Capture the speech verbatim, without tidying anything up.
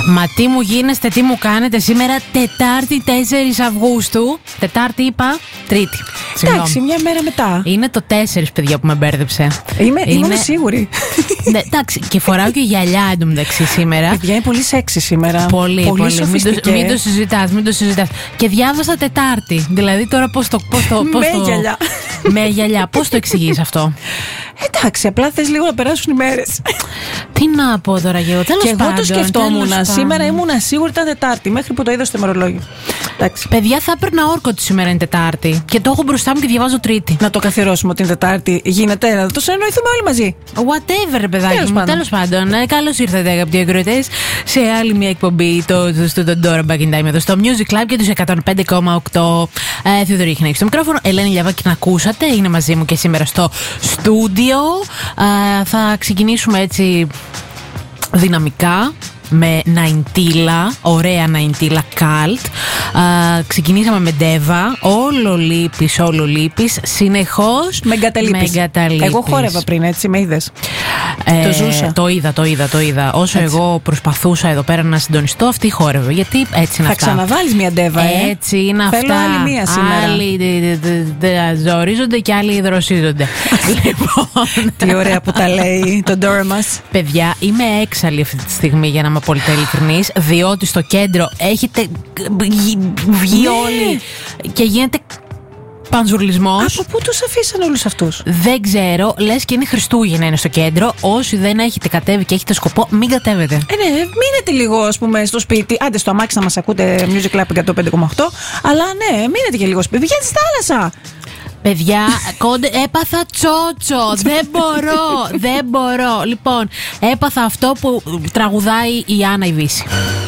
Μα τι μου γίνεστε, τι μου κάνετε σήμερα, Τετάρτη τέσσερις Αυγούστου. Τετάρτη είπα, Τρίτη. Εντάξει, μια μέρα μετά. Είναι το τέσσερις, παιδιά, που με μπέρδεψε. Είμαι, είναι... είμαι σίγουρη. Ναι, εντάξει, και φοράω και γυαλιά εντωμεταξύ σήμερα. Παιδιά, είναι πολύ σεξι σήμερα. Πολύ, πολύ, πολύ. σοφιστικέ. Μην το συζητάς, μην το συζητάς. Και διάβασα Τετάρτη. Δηλαδή τώρα πώς το. Πώς το πώς με το... γυαλιά. Με γυαλιά. Πώς το εξηγείς αυτό? Εντάξει, απλά θες λίγο να περάσουν οι μέρες. Τι να πω τώρα, Γεώ, τέλος Και εγώ πάντων, το σκεφτόμουν. Σήμερα πάντων. ήμουν σίγουρη ήταν Τετάρτη, μέχρι που το είδα στο ημερολόγιο. Εντάξει. Παιδιά, θα έπαιρνα όρκο ότι σήμερα είναι Τετάρτη. Και το έχω μπροστά μου και διαβάζω Τρίτη. Να το καθιερώσουμε ότι είναι Τετάρτη. Γίνεται, να το συνεννοηθούμε όλοι μαζί. Whatever, ρε παιδάκι Τέλος μου. πάντων. Τέλος πάντων, ε, καλώς ήρθατε, αγαπητοί ακροατές, σε άλλη μια εκπομπή, το, το, το, το Dora Back in Time εδώ στο Music Club και τους εκατόν πέντε κόμμα οκτώ. Ε, Θεοδωρή Χνέκη στο μικρόφωνο. Ελένη Λιαβάκη, να ακούσατε. Είναι μαζί μου και σήμερα στο στούντιο. Ε, θα ξεκινήσουμε έτσι δυναμικά με Ναϊντίλα, ωραία Ναϊντίλα Cult. Α, ξεκινήσαμε με Ντέβα. Όλο λείπεις, όλο λείπεις. Συνεχώς με εγκαταλείπεις. Εγώ χόρευα πριν, έτσι, με είδες. Ε, το ζούσα. Το είδα, το είδα, το είδα. Όσο έτσι. Εγώ προσπαθούσα εδώ πέρα να συντονιστώ, αυτή χόρευε. Γιατί έτσι είναι θα αυτά. Θα ξαναβάλεις μια Ντέβα, ε. Έτσι είναι Θέλω αυτά. άλλη μία σήμερα. Άλλοι ζορίζονται και άλλοι δροσίζονται. Λοιπόν. Τι ωραία που τα λέει το Dora μας. Παιδιά, είμαι έξαλλη αυτή τη στιγμή, για να είμαι απόλυτα ειλικρινής, διότι στο κέντρο έχετε βγει ναι. όλοι και γίνεται πανζουρλισμός. Από πού τους αφήσαν όλους αυτούς? Δεν ξέρω, λες και είναι Χριστούγεννα είναι στο κέντρο. Όσοι δεν έχετε κατέβει και έχετε σκοπό, μην κατέβετε. Ε, ναι, μείνετε λίγο, ας πούμε, στο σπίτι. Άντε στο αμάξι να μας ακούτε Music Club εκατόν πέντε κόμμα οκτώ. Αλλά ναι, μείνετε και λίγο σπίτι. Βγαίνετε στη θάλασσα. Παιδιά, κόντε, έπαθα τσότσο. Δεν μπορώ, δεν μπορώ. Λοιπόν, έπαθα αυτό που τραγουδάει η Άννα η Βύση.